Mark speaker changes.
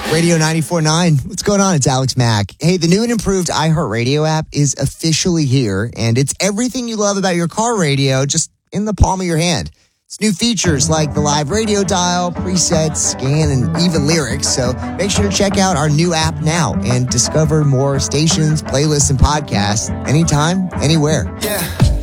Speaker 1: Radio 94.9. What's going on? It's Alex Mack. Hey, the new and improved iHeartRadio app is officially here, and it's everything you love about your car radio just in the palm of your hand. It's new features like the live radio dial, presets, scan, and even lyrics. So make sure to check out our new app now and discover more stations, playlists, and podcasts anytime, anywhere.
Speaker 2: Yeah.